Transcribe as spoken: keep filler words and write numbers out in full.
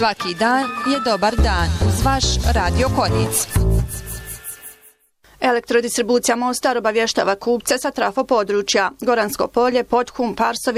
Svaki dan je dobar dan uz vaš Radio Konjic. Elektrodistribucija Mostar obavještava kupce sa trafo područja Goransko polje, Podhum, Parsovi,